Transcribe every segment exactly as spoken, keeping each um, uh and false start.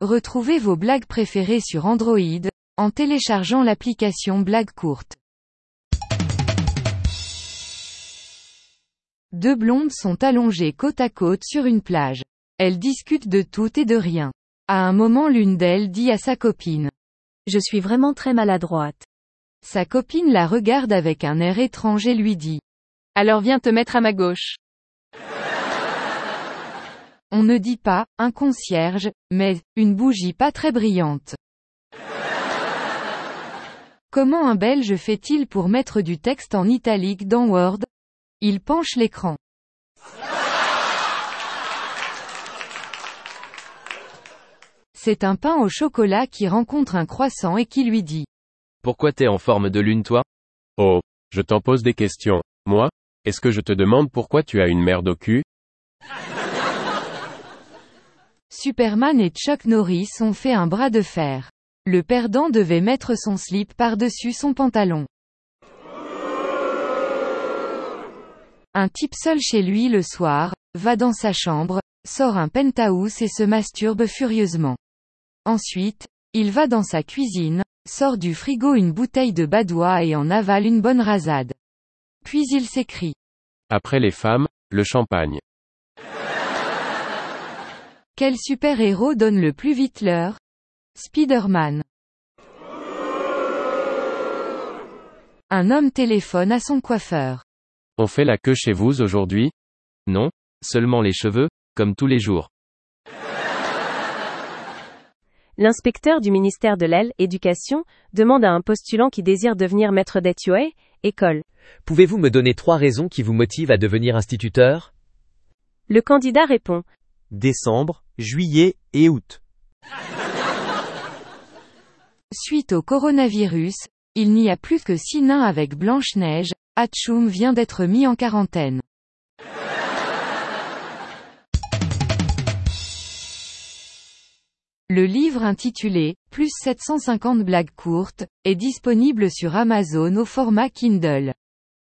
Retrouvez vos blagues préférées sur Android, en téléchargeant l'application Blagues courtes. Deux blondes sont allongées côte à côte sur une plage. Elles discutent de tout et de rien. À un moment, l'une d'elles dit à sa copine: Je suis vraiment très maladroite. Sa copine la regarde avec un air étrange et lui dit: Alors viens te mettre à ma gauche. On ne dit pas un concierge, mais une bougie pas très brillante. Comment un Belge fait-il pour mettre du texte en italique dans Word? Il penche l'écran. C'est un pain au chocolat qui rencontre un croissant et qui lui dit: Pourquoi t'es en forme de lune toi? Oh, je t'en pose des questions. Moi? Est-ce que je te demande pourquoi tu as une merde au cul? Superman et Chuck Norris ont fait un bras de fer. Le perdant devait mettre son slip par-dessus son pantalon. Un type seul chez lui le soir, va dans sa chambre, sort un penthouse et se masturbe furieusement. Ensuite, il va dans sa cuisine, sort du frigo une bouteille de badois et en avale une bonne rasade. Puis il s'écrie: Après les femmes, le champagne. Quel super-héros donne le plus vite l'heure? Spider-Man. Un homme téléphone à son coiffeur. On fait la queue chez vous aujourd'hui? Non, seulement les cheveux, comme tous les jours. L'inspecteur du ministère de l'Éducation demande à un postulant qui désire devenir maître d'école, école. Pouvez-vous me donner trois raisons qui vous motivent à devenir instituteur? Le candidat répond: Décembre, juillet et août. Suite au coronavirus, il n'y a plus que six nains avec Blanche-Neige. Hatchoum vient d'être mis en quarantaine. Le livre intitulé « Plus sept cent cinquante blagues courtes » est disponible sur Amazon au format Kindle.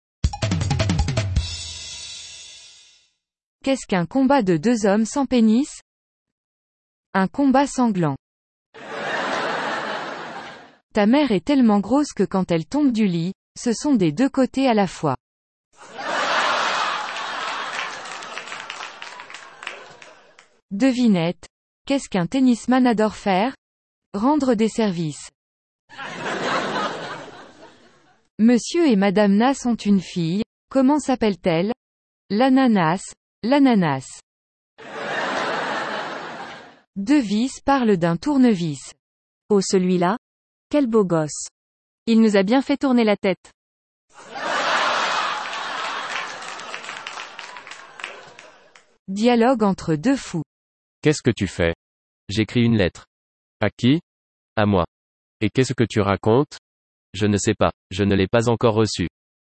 Qu'est-ce qu'un combat de deux hommes sans pénis? Un combat sanglant. Ta mère est tellement grosse que quand elle tombe du lit, ce sont des deux côtés à la fois. Devinette. Qu'est-ce qu'un tennisman adore faire? Rendre des services. Monsieur et Madame Nas ont une fille. Comment s'appelle-t-elle? L'ananas. L'ananas. Devis parle d'un tournevis. Oh celui-là? Quel beau gosse. Il nous a bien fait tourner la tête. Dialogue entre deux fous. Qu'est-ce que tu fais? J'écris une lettre. À qui? À moi. Et qu'est-ce que tu racontes? Je ne sais pas, je ne l'ai pas encore reçue.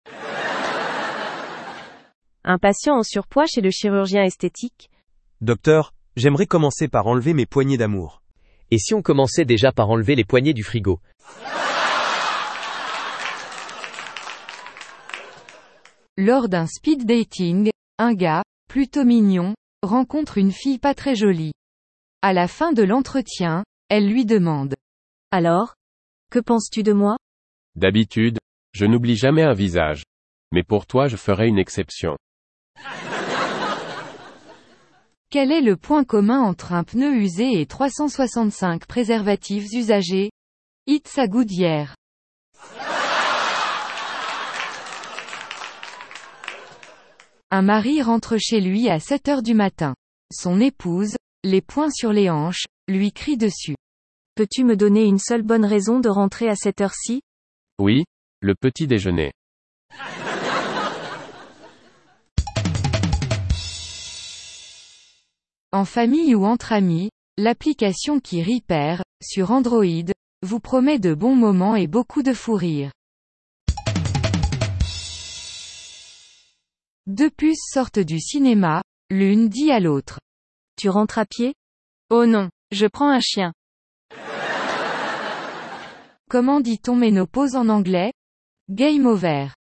Un patient en surpoids chez le chirurgien esthétique. Docteur, j'aimerais commencer par enlever mes poignées d'amour. Et si on commençait déjà par enlever les poignées du frigo? Lors d'un speed dating, un gars, plutôt mignon, rencontre une fille pas très jolie. À la fin de l'entretien, elle lui demande: Alors? Que penses-tu de moi? D'habitude, je n'oublie jamais un visage. Mais pour toi je ferai une exception. Quel est le point commun entre un pneu usé et trois cent soixante-cinq préservatifs usagés? It's a Goodyear. Un mari rentre chez lui à sept heures du matin. Son épouse, les poings sur les hanches, lui crie dessus. Peux-tu me donner une seule bonne raison de rentrer à cette heure-ci? Oui, le petit déjeuner. En famille ou entre amis, l'application qui rit perd, sur Android, vous promet de bons moments et beaucoup de fou rire. Deux puces sortent du cinéma, l'une dit à l'autre: Tu rentres à pied? Oh non, je prends un chien. Comment dit-on ménopause en anglais? Game over.